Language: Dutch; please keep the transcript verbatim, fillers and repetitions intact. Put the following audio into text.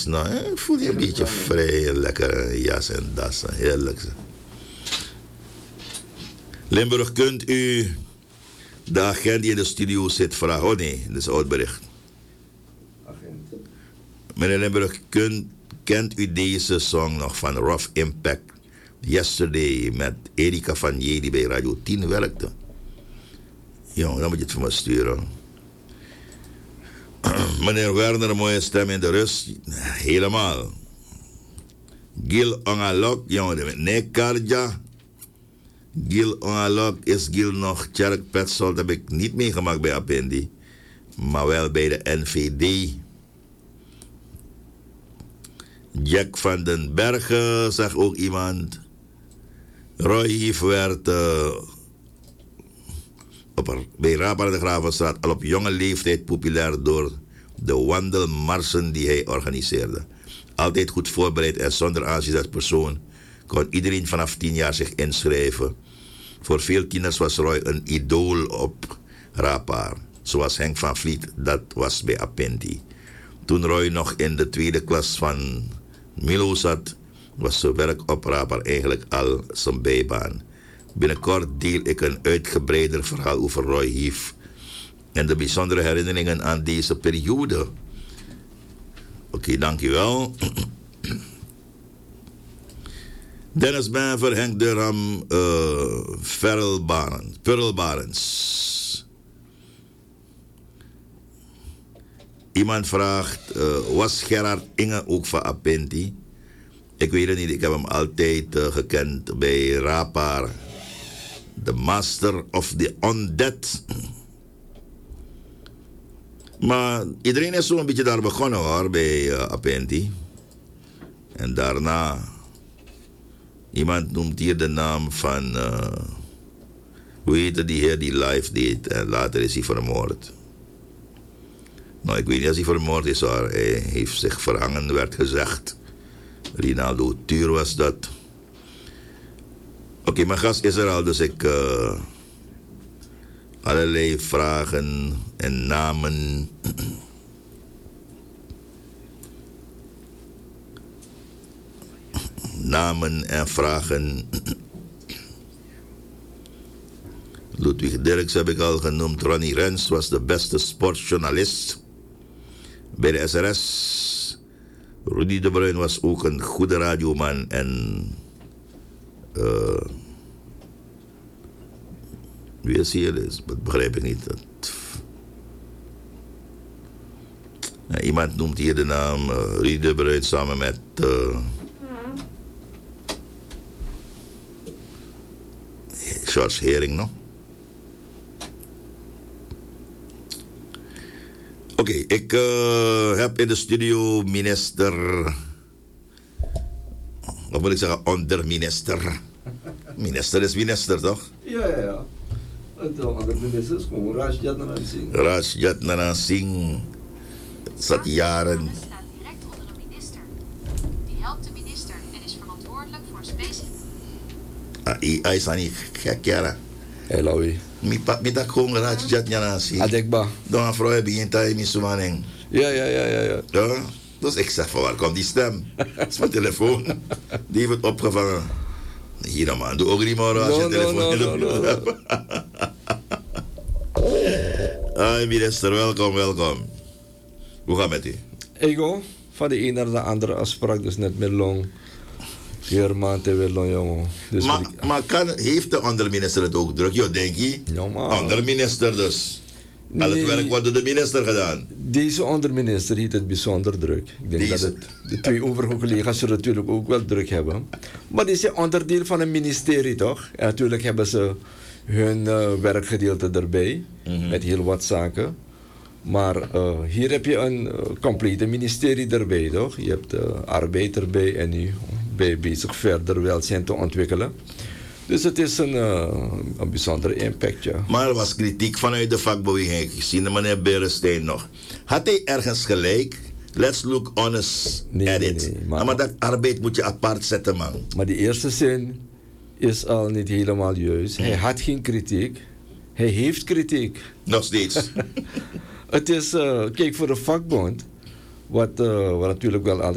nou, eh, voel je een beetje vrij, lekker jas en das, heerlijk. Limburg, kunt u de agent die in de studio zit vragen? Oh nee, dat is oud bericht. Agent. Meneer Limburg, kunt, kent u deze song nog van Rough Impact? Yesterday met Erika van J die bij Radio tien werkte. Jong, dan moet je het voor me sturen. Meneer Werner, mooie stem in de rust. Helemaal. Gil Ongalok, jongen, nee, Karja. Gil Ongalok is Gil nog. Tjerk Petzold heb ik niet meegemaakt bij Apendi. Maar wel bij de N V D. Jack van den Bergen, zegt ook iemand. Roy Hief werd uh, op, bij Rapar de Gravenstraat al op jonge leeftijd populair door de wandelmarsen die hij organiseerde. Altijd goed voorbereid en zonder aanzien als persoon kon iedereen vanaf tien jaar zich inschrijven. Voor veel tieners was Roy een idool op Rapar, zoals Henk van Vliet, dat was bij Apendi. Toen Roy nog in de tweede klas van Milo zat, was zijn werk op Rapar eigenlijk al zijn bijbaan. Binnenkort deel ik een uitgebreider verhaal over Roy Hief en de bijzondere herinneringen aan deze periode. Oké, okay, dankjewel. Dennis Benver, Henk Durham, uh, Ferrel Barens, Pearl Barens. Iemand vraagt, uh, was Gerard Inge ook van Apenti? Ik weet het niet, ik heb hem altijd uh, gekend bij Rapar. The Master of the Undead. Maar iedereen is zo'n beetje daar begonnen hoor, bij uh, Apenti. En daarna, iemand noemt hier de naam van, uh, hoe heette die heer die live deed en later is hij vermoord. Nou, ik weet niet als hij vermoord is hoor, hij heeft zich verhangen, werd gezegd. Rinaldo Tuur was dat. Oké, okay, mijn gast is er al, dus ik uh, allerlei vragen en namen. namen en vragen. Ludwig Dirks heb ik al genoemd. Ronnie Rens was de beste sportjournalist bij de S R S. Rudy de Bruin was ook een goede radioman en uh, wie is hier? Dat begrijp ik niet. Dat... Ja, iemand noemt hier de naam uh, Rudy de Bruin samen met uh, George Hering, no? Oké, okay, ik uh, heb in de studio minister, wat wil ik zeggen, onderminister. Minister is minister, toch? Ja, ja, ja. De andere minister is gewoon Rajat Naran Singh. Rajat Naran Singh. Het zat jaren. staat direct onder een minister. Die helpt de minister en is verantwoordelijk voor specifiek. Ah, hij is niet gek, ja. Hello. Mi pa mi tak gewoon Rajat Naran Singh. Adekba. Dan een vrouw heb je in tijd met zo'n Ja, ja, ja, ja, ja. Ja, dus ik zeg van waar komt die stem? Dat is mijn telefoon. Die heeft het opgevangen. Hier dan man, doe ook niet maar als je No, no, telefoon no, no, no. Hi minister, welkom, welkom. Hoe gaat het met u? Ego, van de een naar de andere afspraak, dus net met long. Vier maanden weer long, jongen. Dus Maar, ik- maar kan, heeft de andere minister het ook druk? Jo, denk je? Ja, maar- Andere minister dus. Al het Nee. werk wordt door de minister gedaan. Deze onderminister heeft het bijzonder druk. Ik denk Deze? dat het, de twee overige collega's er natuurlijk ook wel druk hebben. Maar die zijn onderdeel van een ministerie, toch? En natuurlijk hebben ze hun uh, werkgedeelte erbij, Mhm. met heel wat zaken. Maar uh, hier heb je een uh, complete ministerie erbij, toch? Je hebt uh, arbeid erbij en nu ben je bezig verder welzijn te ontwikkelen. Dus het is een, uh, een bijzondere impact, ja. Maar er was kritiek vanuit de vakbeweging gezien, de meneer Berestein nog. Had hij ergens gelijk? Let's look honest Nee, at nee, it. nee, maar- maar, maar dat arbeid moet je apart zetten, man. Maar die eerste zin is al niet helemaal juist. Hij had geen kritiek. Hij heeft kritiek. Nog steeds. Het is, uh, kijk, voor de vakbond, wat, uh, wat natuurlijk wel